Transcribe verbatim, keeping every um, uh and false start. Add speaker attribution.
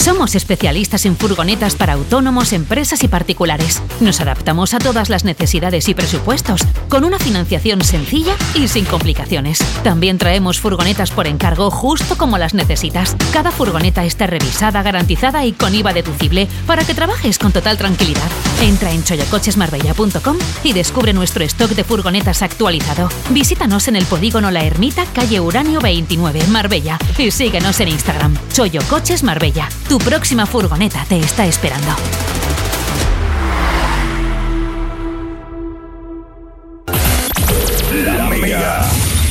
Speaker 1: Somos especialistas en furgonetas para autónomos, empresas y particulares. Nos adaptamos a todas las necesidades y presupuestos, con una financiación sencilla y sin complicaciones. También traemos furgonetas por encargo justo como las necesitas. Cada furgoneta está revisada, garantizada y con I V A deducible para que trabajes con total tranquilidad. Entra en choyocoches marbella punto com y descubre nuestro stock de furgonetas actualizado. Visítanos en el polígono La Ermita, calle Uranio veintinueve, Marbella, y síguenos en Instagram, Choyocoches Marbella. Tu próxima furgoneta te está esperando.